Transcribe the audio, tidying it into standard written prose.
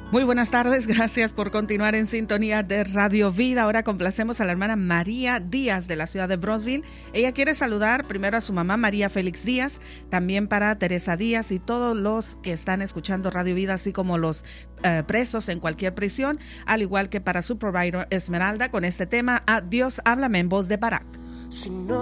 Muy buenas tardes, gracias por continuar en sintonía de Radio Vida. Ahora complacemos a la hermana María Díaz de la ciudad de Brownsville. Ella quiere saludar primero a su mamá María Félix Díaz, también para Teresa Díaz y todos los que están escuchando Radio Vida, así como los presos en cualquier prisión, al igual que para su provider Esmeralda con este tema, a Dios háblame en voz de Barak.